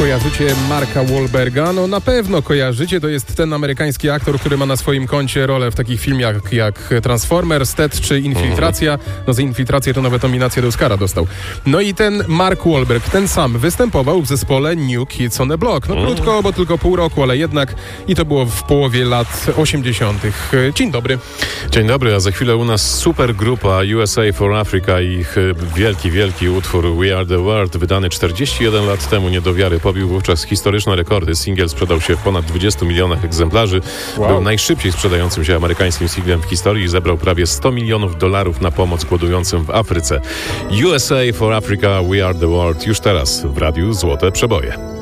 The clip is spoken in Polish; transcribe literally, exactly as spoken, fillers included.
Kojarzycie Marka Wahlberga? No na pewno kojarzycie. To jest ten amerykański aktor, który ma na swoim koncie rolę w takich filmach jak Transformers, Ted czy Infiltracja. No za Infiltrację to nawet nominację do Oscara dostał. No i ten Mark Wahlberg, ten sam, występował w zespole New Kids on the Block. No krótko, bo tylko pół roku, ale jednak i to było w połowie lat osiemdziesiątych. Dzień dobry. Dzień dobry, a za chwilę u nas super grupa U S A for Africa i ich wielki, wielki utwór We Are the World, wydany czterdzieści jeden lat temu, nie do wiary. Pobił wówczas historyczne rekordy. Singiel sprzedał się w ponad dwudziestu milionach egzemplarzy. Wow. Był najszybciej sprzedającym się amerykańskim singlem w historii i zebrał prawie sto milionów dolarów na pomoc głodującym w Afryce. U S A for Africa, We Are the World już teraz w Radiu Złote Przeboje.